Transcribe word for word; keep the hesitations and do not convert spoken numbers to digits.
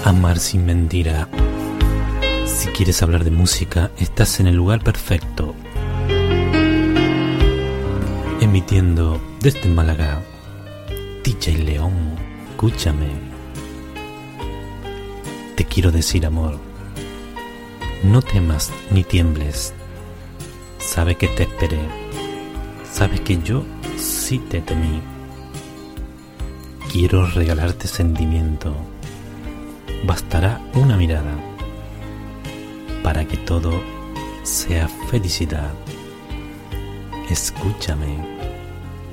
Amar sin mentira. Si quieres hablar de música, estás en el lugar perfecto. Emitiendo desde Málaga, D J León, escúchame. Te quiero decir, amor, no temas ni tiembles. Sabe que te esperé, sabes que yo sí te temí. Quiero regalarte sentimiento. Bastará una mirada para que todo sea felicidad. Escúchame.